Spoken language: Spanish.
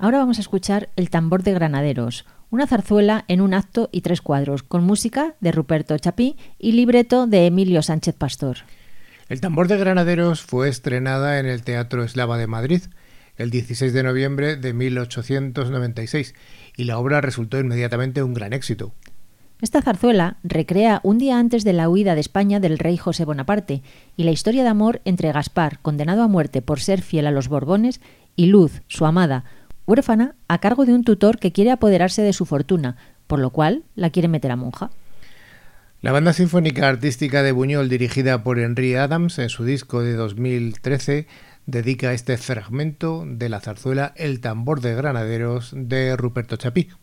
Ahora vamos a escuchar El tambor de granaderos, una zarzuela en un acto y 3 cuadros, con música de Ruperto Chapí y libreto de Emilio Sánchez Pastor. El tambor de granaderos fue estrenada en el Teatro Eslava de Madrid el 16 de noviembre de 1896 y la obra resultó inmediatamente un gran éxito. Esta zarzuela recrea un día antes de la huida de España del rey José Bonaparte y la historia de amor entre Gaspar, condenado a muerte por ser fiel a los Borbones, y Luz, su amada, huérfana, a cargo de un tutor que quiere apoderarse de su fortuna, por lo cual la quiere meter a monja. La banda sinfónica artística de Buñol, dirigida por Henry Adams, en su disco de 2013, dedica este fragmento de la zarzuela El tambor de granaderos de Ruperto Chapí.